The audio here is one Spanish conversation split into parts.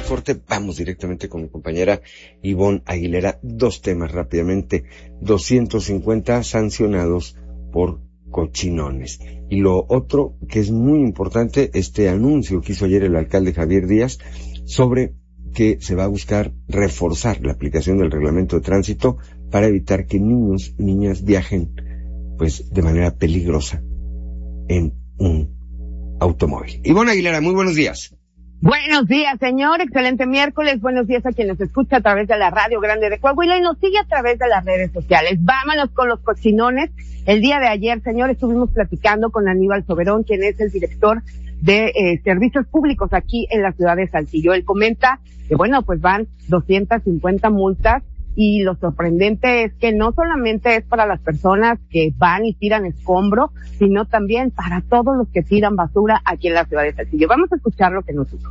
corte, vamos directamente con mi compañera Ivonne Aguilera. Dos temas rápidamente. 250 sancionados por cochinones. Y lo otro que es muy importante, este anuncio que hizo ayer el alcalde Javier Díaz sobre que se va a buscar reforzar la aplicación del reglamento de tránsito para evitar que niños y niñas viajen pues de manera peligrosa en un automóvil. Ivonne Aguilera, muy buenos días. Buenos días, señor. Excelente miércoles. Buenos días a quien nos escucha a través de la Radio Grande de Coahuila y nos sigue a través de las redes sociales. Vámonos con los cochinones. El día de ayer, señor, estuvimos platicando con Aníbal Soberón, quien es el director de servicios públicos aquí en la ciudad de Saltillo. Él comenta que, bueno, pues van 250 multas y lo sorprendente es que no solamente es para las personas que van y tiran escombro, sino también para todos los que tiran basura aquí en la ciudad de Saltillo. Vamos a escuchar lo que nos dijo.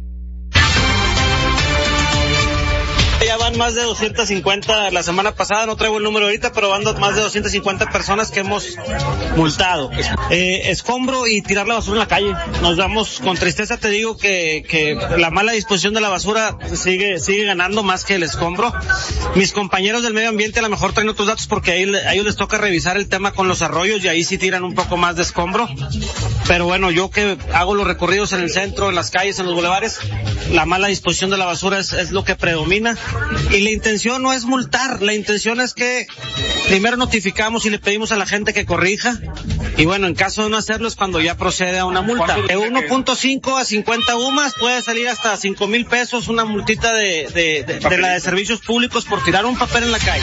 Ya van más de 250 la semana pasada, no traigo el número ahorita, pero van más de 250 personas que hemos multado. Escombro y tirar la basura en la calle. Nos damos, con tristeza te digo que la mala disposición de la basura sigue ganando más que el escombro. Mis compañeros del medio ambiente a lo mejor traen otros datos porque a ellos les toca revisar el tema con los arroyos y ahí sí tiran un poco más de escombro. Pero bueno, yo que hago los recorridos en el centro, en las calles, en los bulevares, la mala disposición de la basura es lo que predomina. Y la intención no es multar, la intención es que primero notificamos y le pedimos a la gente que corrija, y bueno, en caso de no hacerlo es cuando ya procede a una multa. De 1.5 a 50 UMAS puede salir hasta 5,000 pesos una multita de la de servicios públicos por tirar un papel en la calle.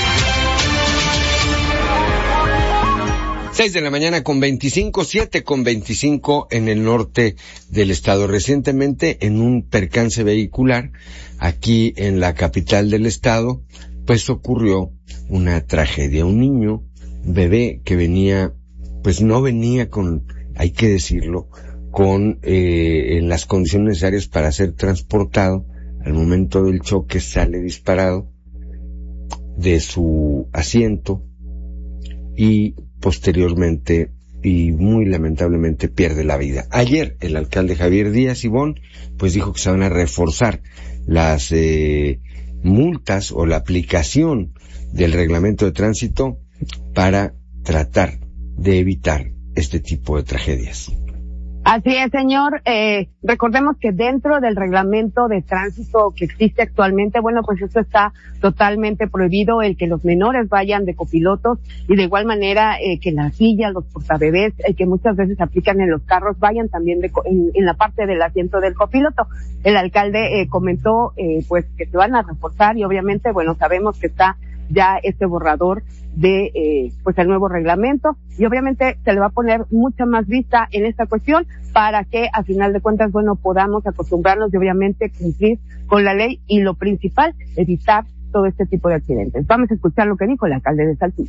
6 de la mañana con 25, 7 con 25 en el norte del estado. Recientemente, en un percance vehicular, aquí en la capital del estado, pues ocurrió una tragedia. Un niño, bebé, que venía, pues no venía con, hay que decirlo, con en las condiciones necesarias para ser transportado. Al momento del choque sale disparado de su asiento y posteriormente y muy lamentablemente pierde la vida. Ayer el alcalde Javier Díaz Ivonne pues dijo que se van a reforzar las multas o la aplicación del reglamento de tránsito para tratar de evitar este tipo de tragedias. Así es, señor. Recordemos que dentro del reglamento de tránsito que existe actualmente, bueno, pues eso está totalmente prohibido, el que los menores vayan de copilotos y de igual manera que las sillas, los portabebés, que muchas veces aplican en los carros, vayan también en la parte del asiento del copiloto. El alcalde comentó pues que se van a reforzar y obviamente, bueno, sabemos que está ya este borrador de pues el nuevo reglamento y obviamente se le va a poner mucha más vista en esta cuestión para que a final de cuentas, bueno, podamos acostumbrarnos y obviamente cumplir con la ley y lo principal, evitar todo este tipo de accidentes. Vamos a escuchar lo que dijo el alcalde de Saltillo.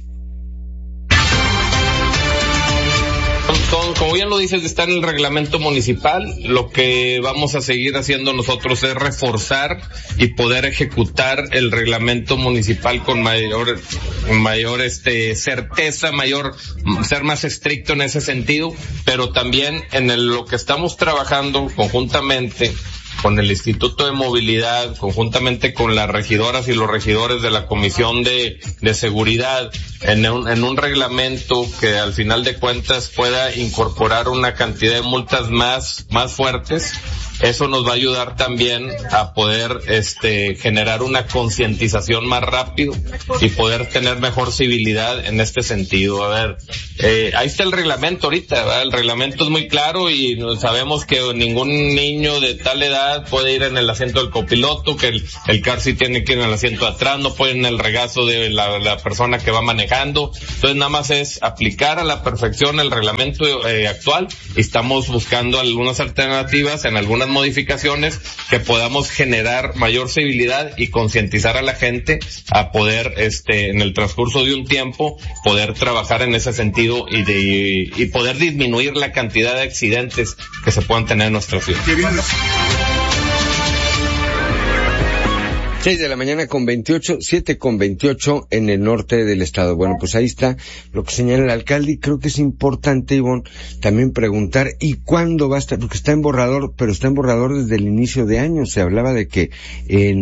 Como bien lo dices, está en el reglamento municipal. Lo que vamos a seguir haciendo nosotros es reforzar y poder ejecutar el reglamento municipal con mayor certeza, ser más estricto en ese sentido, pero también lo que estamos trabajando conjuntamente con el Instituto de Movilidad, conjuntamente con las regidoras y los regidores de la Comisión de Seguridad, en un reglamento que al final de cuentas pueda incorporar una cantidad de multas más fuertes. Eso nos va a ayudar también a poder generar una concientización más rápido y poder tener mejor civilidad en este sentido. A ver, ahí está el reglamento ahorita, ¿verdad? El reglamento es muy claro y sabemos que ningún niño de tal edad puede ir en el asiento del copiloto, que el car seat tiene que ir en el asiento de atrás, no puede en el regazo de la persona que va manejando. Entonces nada más es aplicar a la perfección el reglamento actual y estamos buscando algunas alternativas en algunas modificaciones que podamos generar mayor civilidad y concientizar a la gente a poder en el transcurso de un tiempo poder trabajar en ese sentido y poder disminuir la cantidad de accidentes que se puedan tener en nuestra ciudad. 6 de la mañana con 28, 7 con 28 en el norte del estado. Bueno, pues ahí está lo que señala el alcalde, y creo que es importante, Ivonne, también preguntar, ¿y cuándo va a estar? Porque está en borrador, pero está en borrador desde el inicio de año. Se hablaba de que en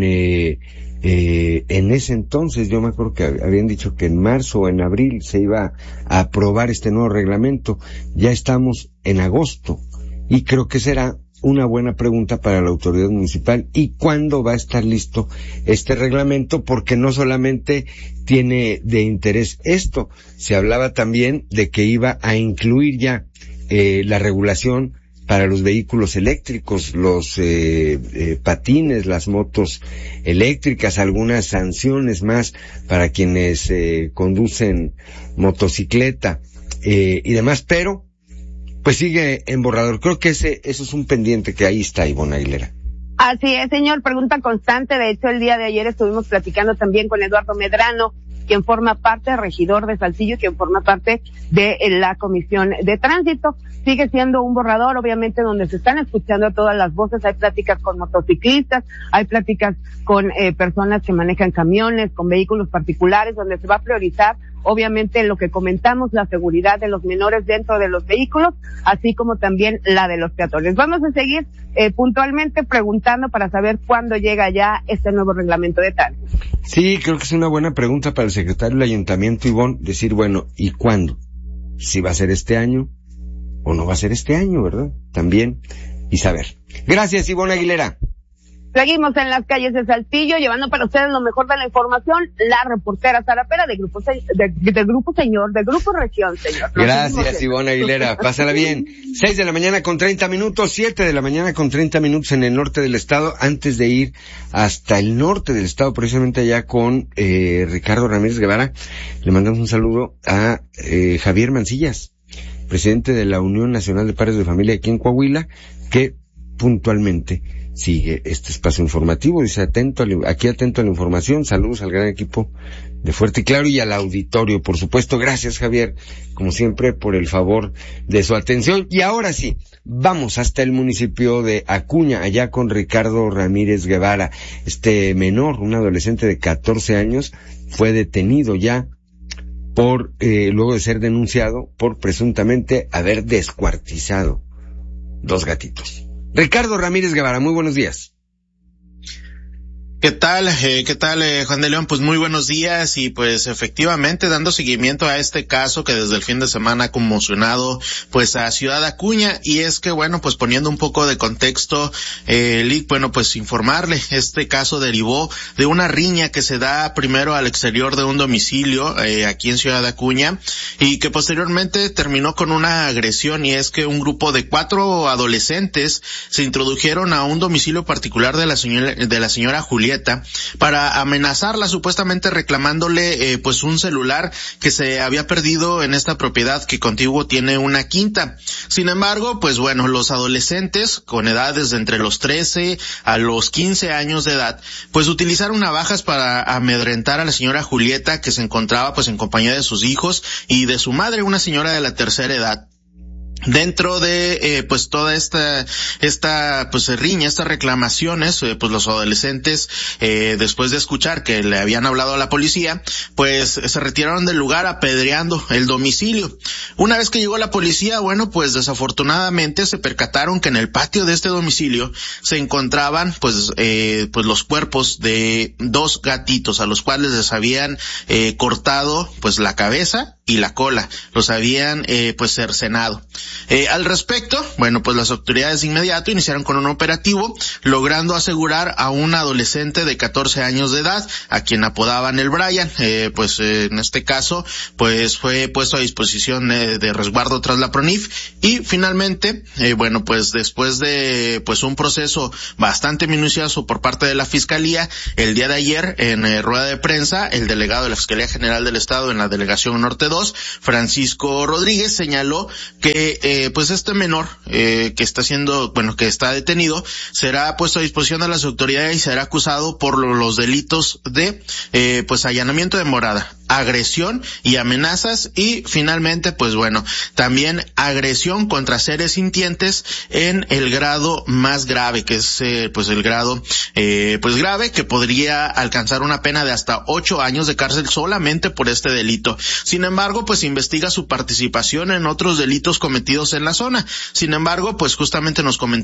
ese entonces, yo me acuerdo que habían dicho que en marzo o en abril se iba a aprobar este nuevo reglamento. Ya estamos en agosto, y creo que será una buena pregunta para la autoridad municipal. ¿Y cuándo va a estar listo este reglamento? Porque no solamente tiene de interés esto, se hablaba también de que iba a incluir ya la regulación para los vehículos eléctricos, los patines, las motos eléctricas, algunas sanciones más para quienes conducen motocicleta y demás, pero pues sigue en borrador. Creo que eso es un pendiente que ahí está, Ivonne Aguilera. Así es, señor, pregunta constante. De hecho, el día de ayer estuvimos platicando también con Eduardo Medrano, quien forma parte, regidor de Saltillo, quien forma parte de la Comisión de Tránsito. Sigue siendo un borrador, obviamente, donde se están escuchando todas las voces. Hay pláticas con motociclistas, hay pláticas con personas que manejan camiones, con vehículos particulares, donde se va a priorizar, obviamente, lo que comentamos, la seguridad de los menores dentro de los vehículos, así como también la de los peatones. Vamos a seguir puntualmente preguntando para saber cuándo llega ya este nuevo reglamento de tránsito. Sí, creo que es una buena pregunta para el secretario del ayuntamiento, Ivonne, decir, bueno, ¿y cuándo? Si va a ser este año o no va a ser este año, ¿verdad? También, y saber. Gracias, Ivonne Aguilera. Seguimos en las calles de Saltillo, llevando para ustedes lo mejor de la información, la reportera Sara Pera de Grupo Región, señor. Gracias, Ivonne Aguilera. Pásala bien. 6 de la mañana con 30 minutos, 7 de la mañana con 30 minutos en el norte del estado. Antes de ir hasta el norte del estado, precisamente allá con Ricardo Ramírez Guevara, le mandamos un saludo a Javier Mancillas, presidente de la Unión Nacional de Padres de Familia aquí en Coahuila, que puntualmente sigue este espacio informativo. Dice atento a la información. Saludos al gran equipo de Fuerte y Claro y al auditorio, por supuesto. Gracias, Javier, como siempre, por el favor de su atención. Y ahora sí, vamos hasta el municipio de Acuña, allá con Ricardo Ramírez Guevara. Este menor, un adolescente de 14 años, fue detenido ya por luego de ser denunciado por presuntamente haber descuartizado 2 gatitos. Ricardo Ramírez Guevara, muy buenos días. ¿Qué tal, Juan de León? Pues muy buenos días, y pues efectivamente dando seguimiento a este caso que desde el fin de semana ha conmocionado pues a Ciudad Acuña. Y es que bueno, pues poniendo un poco de contexto, bueno, pues informarle, este caso derivó de una riña que se da primero al exterior de un domicilio aquí en Ciudad Acuña, y que posteriormente terminó con una agresión. Y es que un grupo de 4 adolescentes se introdujeron a un domicilio particular de la señora Julieta para amenazarla, supuestamente reclamándole pues un celular que se había perdido en esta propiedad que contiguo tiene una quinta. Sin embargo, pues bueno, los adolescentes con edades de entre los 13 a los 15 años de edad, pues utilizaron navajas para amedrentar a la señora Julieta, que se encontraba pues en compañía de sus hijos y de su madre, una señora de la tercera edad. Dentro de pues toda esta pues riña, estas reclamaciones, pues los adolescentes después de escuchar que le habían hablado a la policía, pues se retiraron del lugar apedreando el domicilio. Una vez que llegó la policía, bueno, pues desafortunadamente se percataron que en el patio de este domicilio se encontraban pues los cuerpos de 2 gatitos a los cuales les habían cortado pues la cabeza y la cola, los habían pues cercenado. Al respecto, bueno, pues las autoridades de inmediato iniciaron con un operativo, logrando asegurar a un adolescente de 14 años de edad, a quien apodaban el Brian. En este caso, pues fue puesto a disposición de resguardo tras la PRONIF, y finalmente, bueno, pues después de pues un proceso bastante minucioso por parte de la Fiscalía, el día de ayer en rueda de prensa, el delegado de la Fiscalía General del Estado en la Delegación Norte 2 2, Francisco Rodríguez, señaló que pues este menor que está detenido será puesto a disposición de las autoridades y será acusado por los delitos de pues allanamiento de morada, agresión y amenazas, y finalmente pues bueno, también agresión contra seres sintientes en el grado más grave, que es pues el grado pues grave, que podría alcanzar una pena de hasta 8 años de cárcel solamente por este delito. Sin embargo, pues investiga su participación en otros delitos cometidos en la zona. Sin embargo, pues justamente nos comentó